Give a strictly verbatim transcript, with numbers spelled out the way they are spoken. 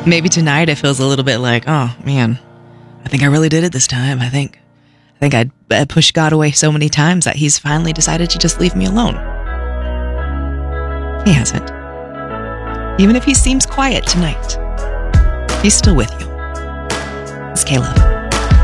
Maybe tonight it feels a little bit like, oh man, I think I really did it this time. I think, I think I'd, I pushed God away so many times that he's finally decided to just leave me alone. He hasn't. Even if he seems quiet tonight, he's still with you. It's K-Love.